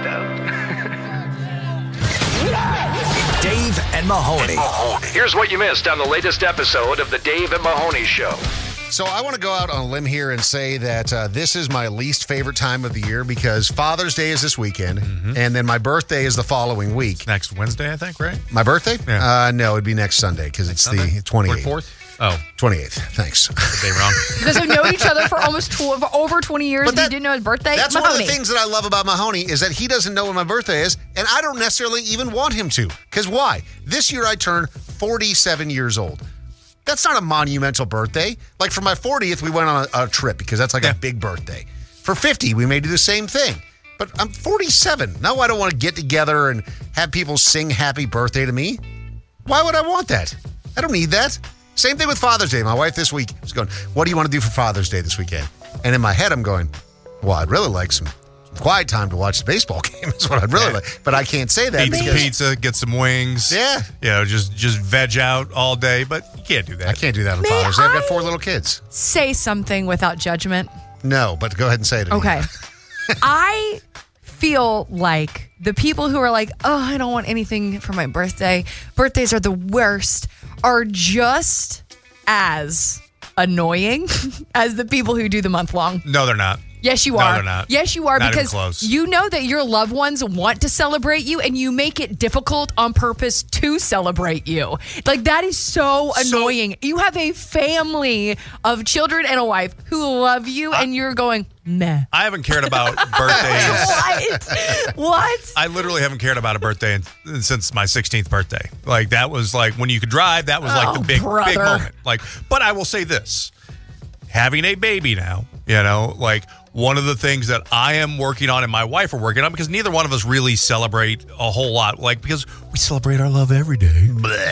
out. Dave and Mahoney. Here's what you missed on the latest episode of the Dave and Mahoney Show. So I want to go out on a limb here and say that this is my least favorite time of the year because Father's Day is this weekend, and then my birthday is the following week. Next Wednesday, I think, right? My birthday? Yeah. No, it'd be next Sunday because it's Sunday? the 28th. 24th? Oh, 28th. Thanks. the day wrong. You guys have known each other for almost over 20 years, and you didn't know his birthday? That's Mahoney. one of the things that I love about Mahoney is that he doesn't know when my birthday is, and I don't necessarily even want him to. Because why? This year I turned 47 years old. That's not a monumental birthday. Like for my 40th, we went on a trip because that's like a big birthday. For 50, we may do the same thing. But I'm 47. No, I don't want to get together and have people sing happy birthday to me. Why would I want that? I don't need that. Same thing with Father's Day. My wife this week was going, what do you want to do for Father's Day this weekend? And in my head, I'm going, well, I'd really like some quiet time to watch the baseball game is what I'd really like. But I can't say that Eat some because pizza, get some wings. Yeah. You know, just veg out all day, but you can't do that. I can't do that on May Father's Day. I've got I- 4 little kids. Say something without judgment. No, but go ahead and say it. Okay. I feel like the people who are like, oh, I don't want anything for my birthday. Birthdays are the worst, are just as annoying as the people who do the month long. No, they're not. Yes, you No, are. they're not. Yes, you are. Not even Because close. you know that your loved ones want to celebrate you and you make it difficult on purpose to celebrate you. Like, that is so annoying. You have a family of children and a wife who love you and you're going, meh. I haven't cared about birthdays. What? I literally haven't cared about a birthday since my 16th birthday. Like, that was like when you could drive, that was like the big moment. Like, but I will say this, having a baby now, you know, like one of the things that I am working on and my wife are working on, because neither one of us really celebrate a whole lot, like, because we celebrate our love every day.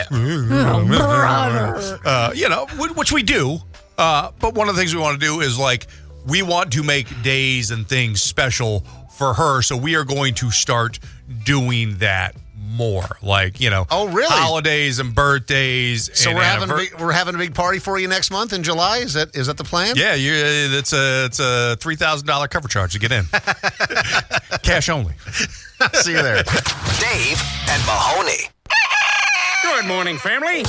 You know, which we do. But one of the things we want to do is like, we want to make days and things special for her. So we are going to start doing that more. Like, you know, Oh, really? holidays and birthdays. So and we're having a big party for you next month in July. Is that the plan? Yeah, it's a $3,000 cover charge to get in. Cash only. See you there. Dave and Mahoney. Good morning, family.